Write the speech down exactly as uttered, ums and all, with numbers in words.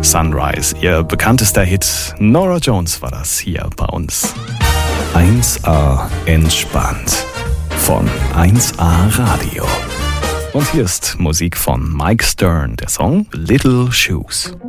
Sunrise, ihr bekanntester Hit. Norah Jones war das hier bei uns. eins A entspannt von eins A Radio. Und hier ist Musik von Mike Stern, der Song Little Shoes.